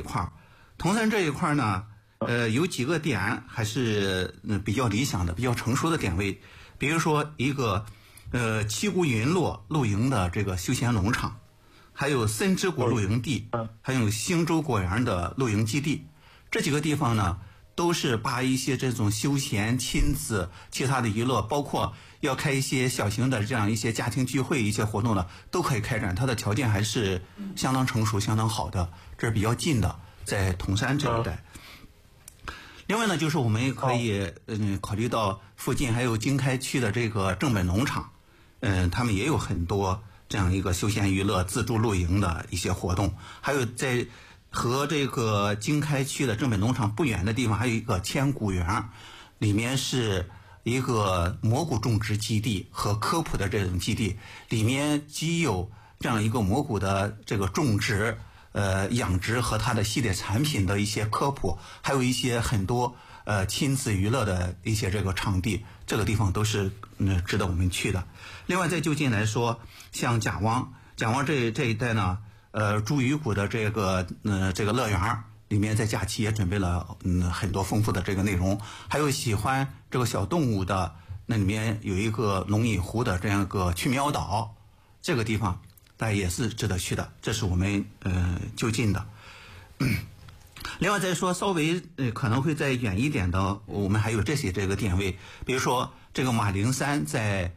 块儿。铜山这一块呢，有几个点还是比较理想的、比较成熟的点位，比如说一个七股云落露营的这个休闲农场，还有森之谷露营地，还有兴洲果园的露营基地。这几个地方呢，都是把一些这种休闲、亲子、其他的娱乐，包括要开一些小型的这样一些家庭聚会、一些活动的，都可以开展。它的条件还是相当成熟、相当好的，这是比较近的，在铜山这一带。另外呢，就是我们也可以考虑到附近还有经开区的这个正本农场，他们也有很多这样一个休闲娱乐、自助露营的一些活动，还有在和这个经开区的正本农场不远的地方，还有一个千古园，里面是一个蘑菇种植基地和科普的这种基地，里面既有这样一个蘑菇的这个种植、养殖和它的系列产品的一些科普，还有一些很多亲子娱乐的一些这个场地，这个地方都是值得我们去的。另外在就近来说，像甲汪这一带呢。朱鱼谷的这个乐园里面，在假期也准备了很多丰富的这个内容，还有喜欢这个小动物的，那里面有一个龙隐湖的这样一个去喵岛，这个地方大家也是值得去的，这是我们就近的。另外再说稍微可能会再远一点的，我们还有这些这个点位，比如说这个马陵山在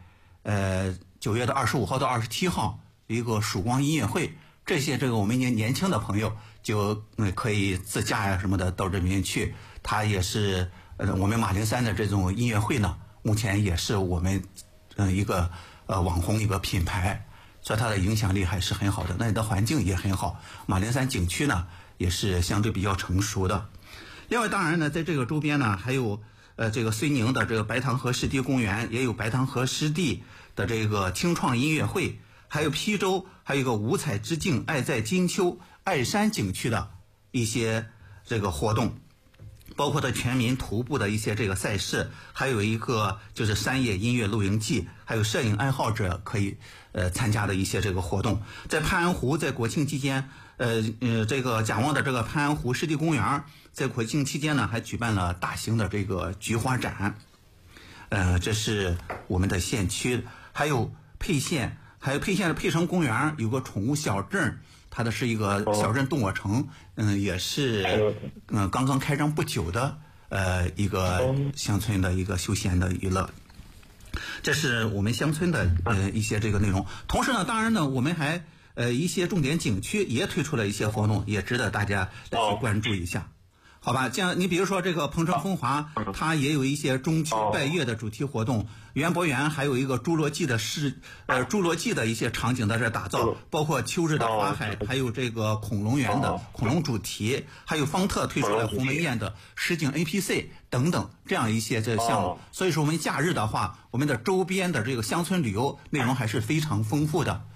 9月的25号到27号一个曙光音乐会。这些我们年轻的朋友就可以自驾呀什么的到这边去，它也是我们马陵山的这种音乐会呢，目前也是我们一个网红一个品牌，所以它的影响力还是很好的。那里的环境也很好，马陵山景区呢也是相对比较成熟的。另外当然呢，在这个周边呢还有这个绥宁的这个白塘河湿地公园，也有白塘河湿地的这个青创音乐会，还有邳州还有一个五彩之境爱在金秋爱山景区的一些这个活动，包括的全民徒步的一些这个赛事，还有一个就是山野音乐露营季，还有摄影爱好者可以参加的一些这个活动。在潘安湖在国庆期间这个甲汪的这个潘安湖湿地公园在国庆期间呢还举办了大型的这个菊花展，这是我们的县区。还有沛县的沛城公园有个宠物小镇，它的是一个小镇动物城，也是刚刚开张不久的一个乡村的一个休闲的娱乐。这是我们乡村的一些这个内容。同时呢，当然呢，我们还一些重点景区也推出了一些活动，也值得大家来去关注一下。好吧，这样你比如说这个鹏城风华，它也有一些中秋拜月的主题活动，园博园还有一个侏罗纪的一些场景在这打造，包括秋日的花海，还有这个恐龙园的恐龙主题，还有方特推出来鸿门宴的实景 APC 等等这样一些这项目。所以说我们假日的话，我们的周边的这个乡村旅游内容还是非常丰富的。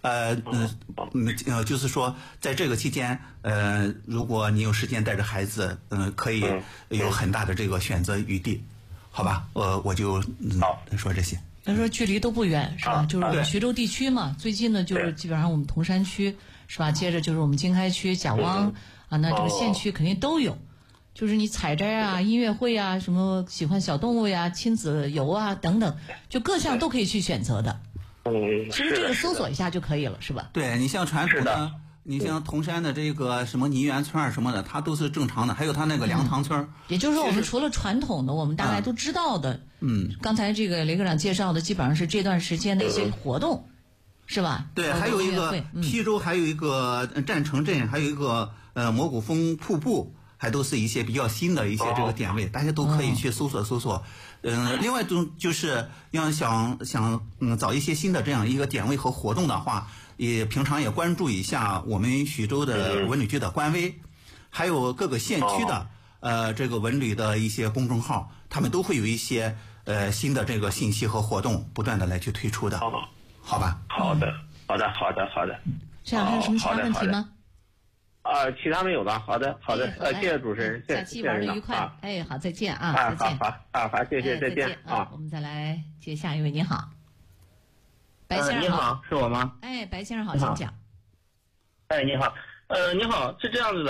就是说，在这个期间，如果你有时间带着孩子，可以有很大的这个选择余地，好吧？我就说这些。 他说距离都不远，是吧？就是我们徐州地区嘛，最近呢就是基本上我们铜山区，是吧？接着就是我们经开区、甲汪啊，那这个县区肯定都有。就是你采摘啊、音乐会啊、什么喜欢小动物呀、亲子游啊等等，就各项都可以去选择的。其实这个搜索一下就可以了，是吧？ 对，你像传统的，你像铜山的这个什么泥园村什么的，它都是正常的。还有它那个粮堂村， 也就是说，我们除了传统的，我们大概都知道的，刚才这个雷科长介绍的，基本上是这段时间的一些活动，是吧？ 对，还有一个邳州，还有一个占城镇，还有一个蘑菇峰瀑布。还都是一些比较新的一些这个点位，大家都可以去搜索。另外就是要想找一些新的这样一个点位和活动的话，也平常也关注一下我们徐州的文旅局的官微，还有各个县区的这个文旅的一些公众号，他们都会有一些新的这个信息和活动不断的来去推出的，好吧？ 好的。 这样还有什么其他问题吗？ 其他没有吧？好的，谢谢主持人， 下期玩的愉快。好，再见啊，再见。 好，谢谢，再见啊。 我们再来接下一位，你好，白先生你好，是我吗？ 白先生好，请讲。 你好，你好，是这样子的，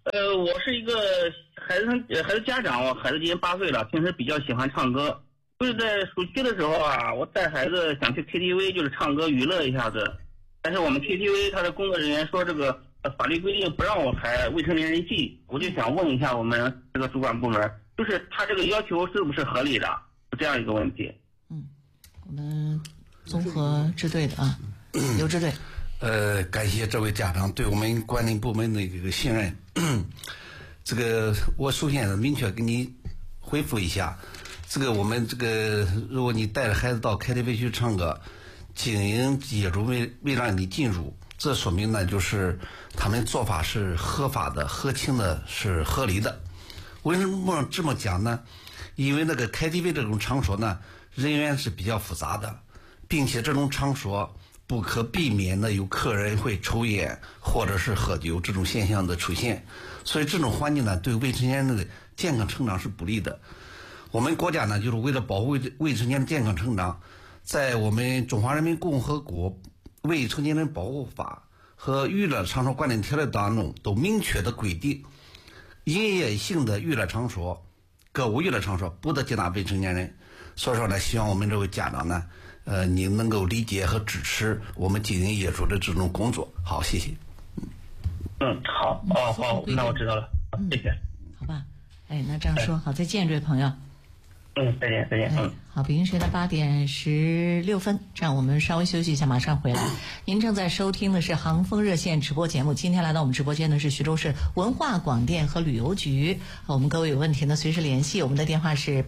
我是一个孩子家长，我孩子今年8岁了，平时比较喜欢唱歌。就是在暑期的时候啊，我带孩子想去 KTV， 就是唱歌娱乐一下子。但是我们 KTV 他的工作人员说这个法律规定不让我未成年人进，我就想问一下我们这个主管部门，就是他这个要求是不是合理的？是这样一个问题。 我们综合支队的啊，刘支队。 感谢这位家长对我们管理部门的一个信任。这个我首先明确给你回复一下，这个我们这个如果你带着孩子到 KTV 去唱歌，经营业主未让你进入，这说明呢就是他们做法是合法的、合情的、是合理的。为什么这么讲呢？因为那个 KTV 这种场所呢，人员是比较复杂的，并且这种场所不可避免的有客人会抽烟或者是喝酒这种现象的出现，所以这种环境呢对未成年人的健康成长是不利的。我们国家呢就是为了保护未成年人的健康成长，在我们中华人民共和国未成年人保护法和娱乐场所管理条例当中都明确的规定，营业性的娱乐场所、歌舞娱乐场所不得接纳未成年人。所以说呢，希望我们这位家长呢你能够理解和支持我们经营业主的这种工作。好，谢谢。 好，好，那我知道了，谢谢。 好吧，那这样说，好，再见，这位朋友。 再见。 好，北京时间8点16分，这样我们稍微休息一下，马上回来。您正在收听的是航风热线直播节目，今天来到我们直播间的是徐州市文化广电和旅游局。我们各位有问题呢，随时联系，我们的电话是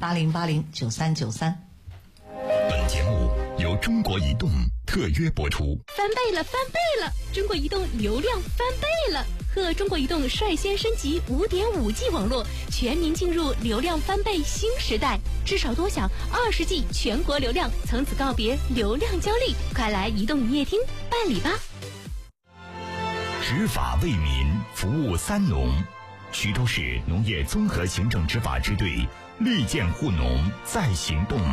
80809393。 本节目由中国移动特约播出。 翻倍了！中国移动流量翻倍了！和中国移动率先升级 5.5G 网络，全民进入流量翻倍新时代，至少多享20G 全国流量，从此告别流量焦虑，快来移动营业厅办理吧！ 执法为民，服务三农。徐州市农业综合行政执法支队利剑护农在行动。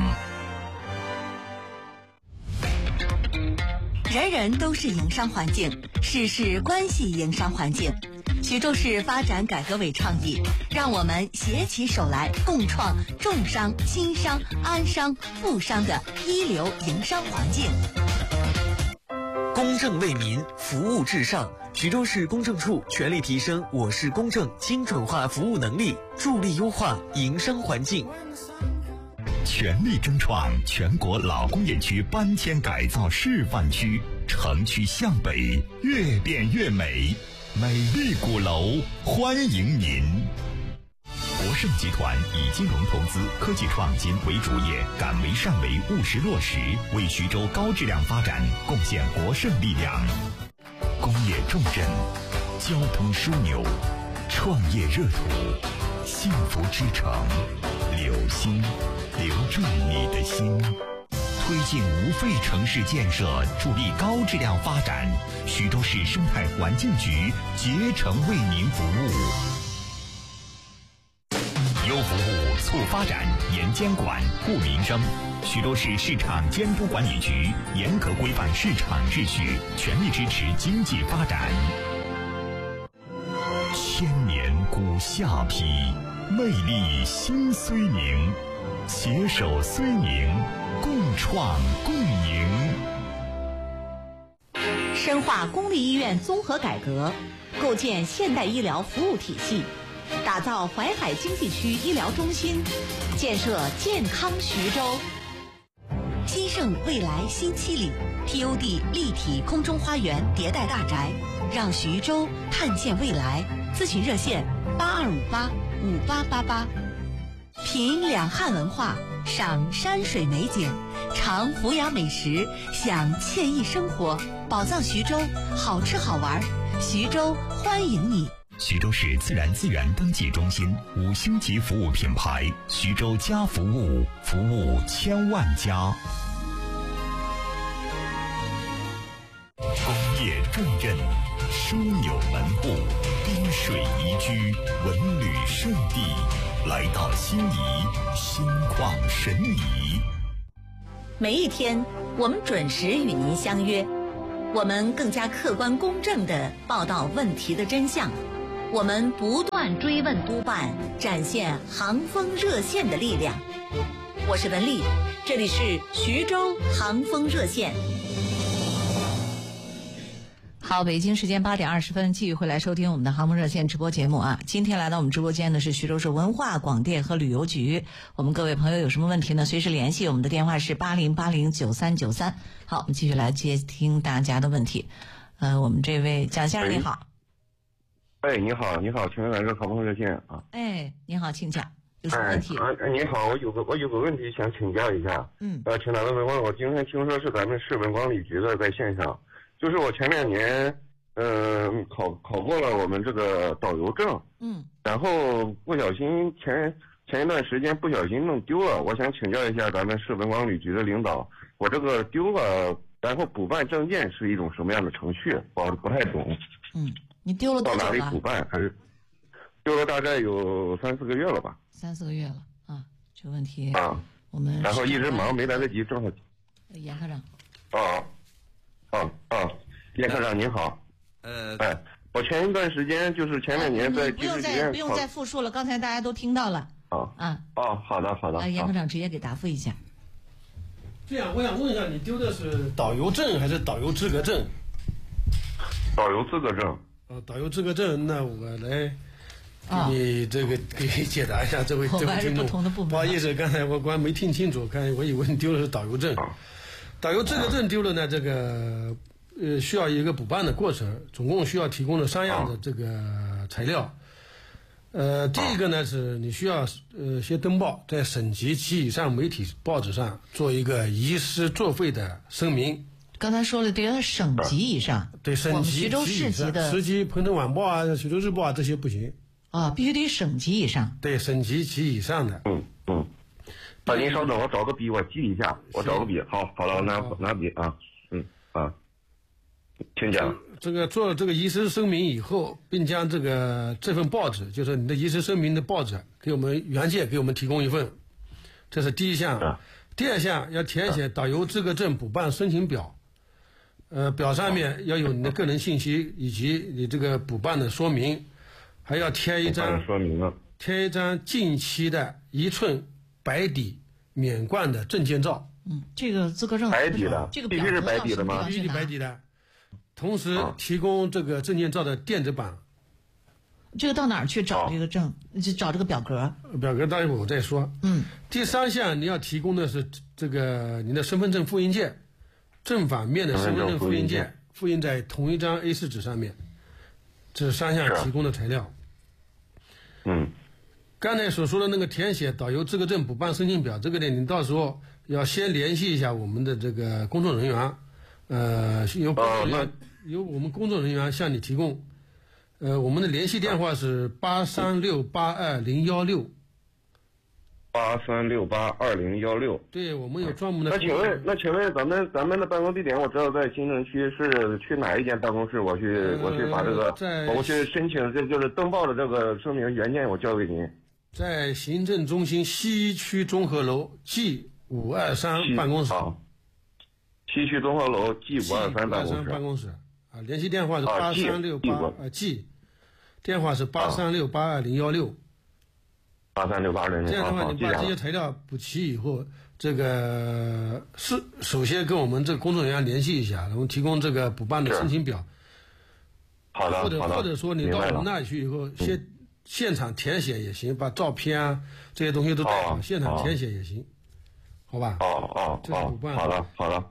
人人都是营商环境，事事关系营商环境。徐州市发展改革委倡议，让我们携起手来，共创重商、轻商、安商、富商的一流营商环境。 公正为民，服务至上。徐州市公证处全力提升我市公证精准化服务能力，助力优化营商环境。 全力争创全国老工业区搬迁改造示范区，城区向北，越变越美，美丽鼓楼欢迎您。国盛集团以金融投资、科技创新为主业，敢为善为，务实落实，为徐州高质量发展贡献国盛力量。工业重镇，交通枢纽，创业热土，幸福之城，留心，留住你的心。推进无废城市建设，助力高质量发展。徐州市生态环境局竭诚为您服务。优服务促发展，严监管护民生。徐州市市场监督管理局严格规范市场秩序，全力支持经济发展。千年古下邳，魅力新睢宁，携手睢宁，共创共赢。 深化公立医院综合改革，构建现代医疗服务体系，打造淮海经济区医疗中心，建设健康徐州。新盛未来新7里 TOD 立体空中花园迭代大宅，让徐州探见未来。咨询热线82585888。品两汉文化，赏山水美景，尝福雅美食，享惬意生活，宝藏徐州，好吃好玩，徐州欢迎你。 徐州市自然资源登记中心5星级服务品牌，徐州家服务，服务千万家。工业重镇，枢纽门户，滨水宜居，文旅胜地，来到心仪，心旷神怡。 每一天，我们准时与您相约，我们更加客观公正地报道问题的真相， 我们不断追问督办，展现航风热线的力量。我是文丽，这里是徐州航风热线。 好，北京时间8点20分，继续回来收听我们的航空热线直播节目啊。今天来到我们直播间的是徐州市文化广电和旅游局。我们各位朋友有什么问题呢？随时联系，我们的电话是80809393。好，我们继续来接听大家的问题。我们这位蒋先生你好。 哎，你好，请问哪个航空热线啊？ 哎，你好，请讲，有什么问题？ 你好，我有个问题想请教一下。请哪位文官？我今天听说是咱们市文管旅局的在线上。就是我前2年，考过了我们这个导游证，然后不小心前一段时间不小心弄丢了，我想请教一下咱们市文管旅局的领导，我这个丢了，然后补办证件是一种什么样的程序？我不太懂。 你丢了多久了？ 到哪里补办？还是丢了大概有3-4个月了吧 ？3-4个月了啊，这个问题我们然后一直忙没来得及，正好。 严科长。 严科长您好。我前一段时间就是前2年在不用再复述了，刚才大家都听到了。 好的。 严科长直接给答复一下。 这样，我想问一下，你丢的是导游证还是导游资格证？ 导游资格证。 导游资格证，那我来给你给解答一下这位听众。不好意思，刚才我刚没听清楚，我以为你丢的是导游证。导游资格证丢了呢，这个需要一个补办的过程，总共需要提供的3样的这个材料。第一个呢是你需要先登报在省级及以上媒体报纸上做一个遗失作废的声明。 刚才说了得要省级以上， 对，省级徐州市级的市级彭城晚报啊、徐州日报啊这些不行必须得省级以上。 对，省级及以上的。 您稍等，我找个笔，我记一下。我找个笔，好了，拿笔啊。请讲。 这个做了这个遗失声明以后，并将这份报纸，就是你的遗失声明的报纸，给我们原件给我们提供一份，这是第一项。第二项要填写导游资格证补办申请表，表上面要有你的个人信息以及你这个补办的说明，还要贴一张近期的1寸白底免冠的证件照。 这个资格证白底的， 这个必须是白底的吗？ 必须是白底的。同时提供这个证件照的电子版。 这个到哪儿去找这个证？就找这个表格。 表格待会儿我再说。第3项你要提供的是这个你的身份证复印件，正反面的身份证复印件，复印在同一张 A4 纸上面。这是3项提供的材料。刚才所说的那个填写导游资格证补办申请表，这个呢，你到时候要先联系一下我们的这个工作人员，由我们工作人员向你提供。我们的联系电话是836822016。 836822016。 对，我们有专门的。 那请问咱们的办公地点，我知道在新城区，是去哪一间办公室？我去把这个，我去申请，这就是登报的这个声明原件，我交给您。 在行政中心西区综合楼 G523办公室。 西区综合楼 G523 办公室。联系电话是8368电话是836822016。 836822016。 这样的话，你把这些材料补齐以后，这个是首先跟我们这个工作人员联系一下，然后提供这个补办的申请表。 好的。 或者说你到我们那里去以后，现场填写也行，把照片啊这些东西都带好，现场填写也行，好吧？这是补办。 好的。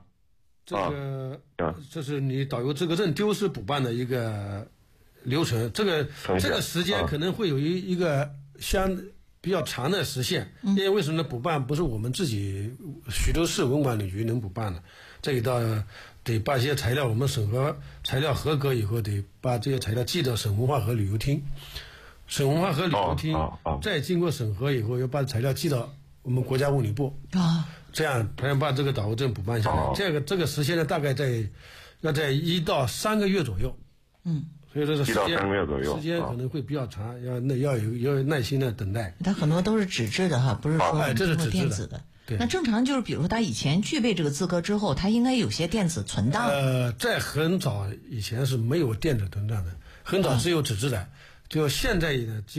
这是你导游资格证丢失补办的一个流程，这个时间可能会有一个比较长的时限，因为为什么呢？补办不是我们自己徐州市文管旅局能补办的，这一道得把一些材料我们审核材料合格以后，得把这些材料寄到省文化和旅游厅，省文化和旅游厅再经过审核以后，要把材料寄到我们国家物理部这样才能把这个导游证补办下来。这个时间呢，大概要在1到3个月左右。所以这个时间可能会比较长，要有耐心的等待。 它很多都是纸质的哈，不是说这是纸质电子的。那正常就是，比如说他以前具备这个资格之后，他应该有些电子存档。 在很早以前是没有电子存档的，很早只有纸质的。 就现在呢。